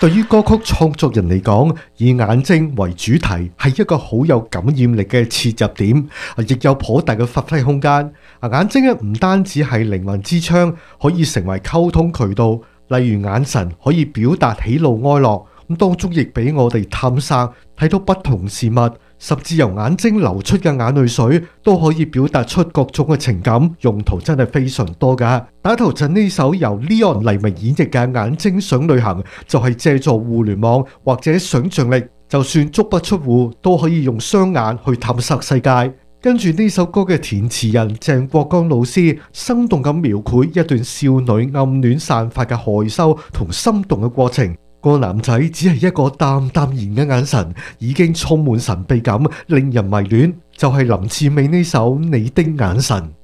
對於歌曲創作人嚟講，以眼睛為主題係一個好有感染力嘅切入點，亦有頗大嘅發揮空間。眼睛唔單止係靈魂之窗，可以成為溝通渠道。例如眼神可以表達喜怒哀樂，當中亦俾我哋探索睇到不同事物，甚至由眼睛流出嘅眼淚水都可以表達出各種嘅情感，用途真係非常多噶。打頭陣呢首由 Leon 黎明演繹嘅《眼睛想旅行》，就係借助互聯網或者想象力，就算足不出戶都可以用雙眼去探索世界。跟住呢首歌嘅填詞人鄭國江老師，生動咁描繪一段少女暗戀散發嘅害羞同心動嘅過程。個男仔只係一個淡淡然嘅眼神，已經充滿神秘感，令人迷戀。就係林志美呢首《你的眼神》。